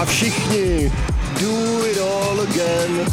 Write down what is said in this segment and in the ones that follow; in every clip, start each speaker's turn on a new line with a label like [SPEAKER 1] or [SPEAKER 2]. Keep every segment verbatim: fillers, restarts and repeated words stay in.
[SPEAKER 1] A všichni do it all again.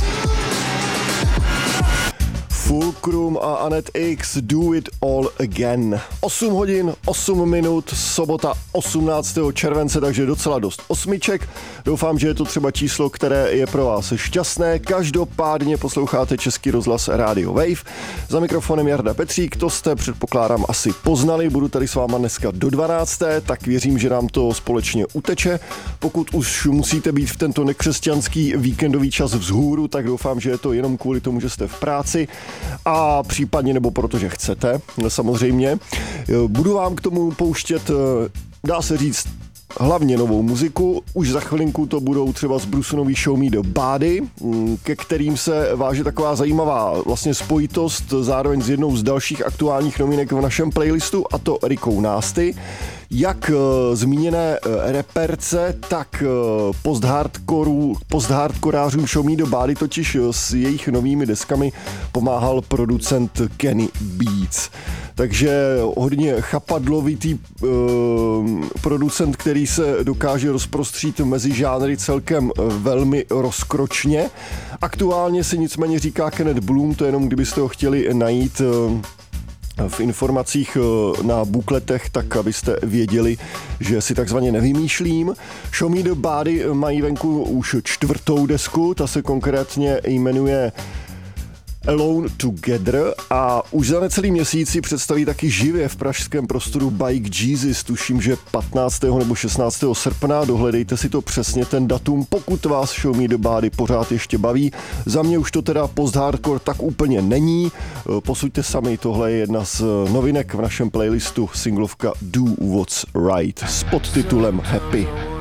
[SPEAKER 1] Fulcrum a Anet X, Do It All Again. osm hodin, osm minut, sobota osmnáctého července, takže docela dost osmiček. Doufám, že je to třeba číslo, které je pro vás šťastné. Každopádně posloucháte Český rozhlas Radio Wave. Za mikrofonem Jarda Petřík, to jste předpokládám asi poznali. Budu tady s váma dneska do dvanácté, tak věřím, že nám to společně uteče. Pokud už musíte být v tento nekřesťanský víkendový čas vzhůru, tak doufám, že je to jenom kvůli tomu, že jste v práci. A případně nebo protože chcete, samozřejmě. Budu vám k tomu pouštět, dá se říct, hlavně novou muziku. Už za chvilinku to budou třeba z Brusunový Show Me the Body, ke kterým se váže taková zajímavá vlastně spojitost zároveň s jednou z dalších aktuálních novinek v našem playlistu, a to Rikou Nasty. Jak uh, zmíněné uh, reperce, tak uh, post-hardcorů, post-hardcorářům Show Me the Body totiž uh, s jejich novými deskami pomáhal producent Kenny Beats. Takže hodně chapadlovitý uh, producent, který se dokáže rozprostřít mezi žánry celkem uh, velmi rozkročně. Aktuálně se nicméně říká Kenneth Bloom, to jenom kdybyste ho chtěli najít uh, v informacích na bukletech, tak abyste věděli, že si takzvaně nevymýšlím. Show Me the Body mají venku už čtvrtou desku, ta se konkrétně jmenuje Alone Together a už za necelý měsíc si představí taky živě v pražském prostoru Bike Jesus, tuším, že patnáctého nebo šestnáctého srpna, dohledejte si to přesně ten datum, pokud vás Show Me the Body pořád ještě baví. Za mě už to teda post-hardcore tak úplně není, posuďte sami, tohle je jedna z novinek v našem playlistu, singlovka Do What's Right s podtitulem Happy.